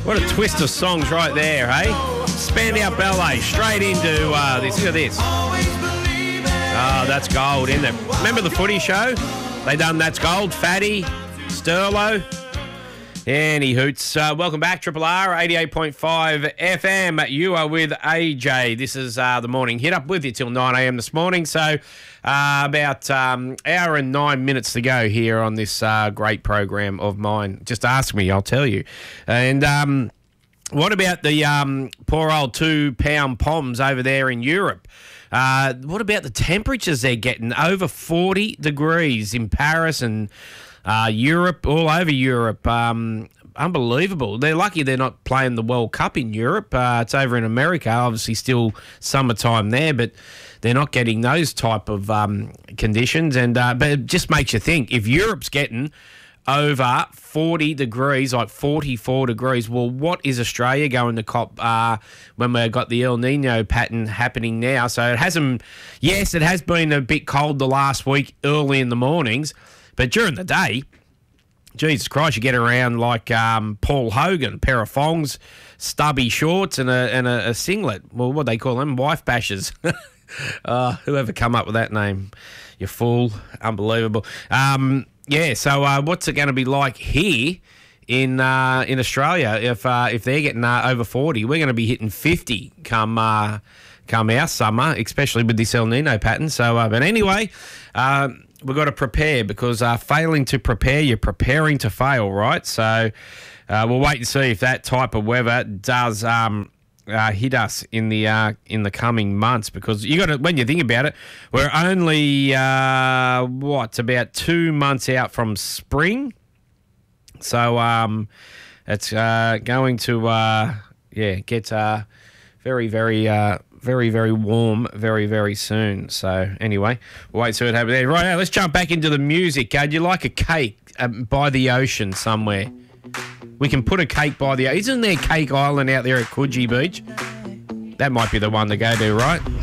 What a twist of songs right there, hey? Spandau Ballet, straight into this. Look at this. Oh, that's gold, isn't it? Remember the footy show? They done That's Gold, Fatty, Sterlo. Any hoots. Welcome back, Triple R, 88.5 FM. You are with AJ. This is the morning hit up with you till 9 a.m. this morning. So about hour and 9 minutes to go here on this great program of mine. Just ask me, I'll tell you. And what about the poor old 2 pound POMs over there in Europe? What about the temperatures they're getting? Over 40 degrees in Paris and Europe, all over Europe. Unbelievable. They're lucky they're not playing the World Cup in Europe. It's over in America, obviously still summertime there, but they're not getting those type of conditions. And but it just makes you think, if Europe's getting over 40 degrees, like 44 degrees, well, what is Australia going to cop when we've got the El Nino pattern happening now? So it hasn't, yes, it has been a bit cold the last week early in the mornings, but during the day, Jesus Christ, you get around like Paul Hogan, a pair of thongs, stubby shorts and a singlet. Well, what do they call them? Wife bashers. Whoever come up with that name, you fool. Unbelievable. Yeah, so what's it going to be like here in Australia if they're getting over 40? We're going to be hitting 50 come our summer, especially with this El Nino pattern. So, but anyway, we've got to prepare because failing to prepare, you're preparing to fail, right? So we'll wait and see if that type of weather does hit us in the coming months, because you got to, when you think about it, we're only about 2 months out from spring, so it's going to get very very warm very very soon. So anyway, we'll wait and see what happens there. Right now, let's jump back into the music. Do you like a cake by the ocean somewhere? We can put a cake by the... Isn't there Cake Island out there at Coogee Beach? That might be the one to go to, right?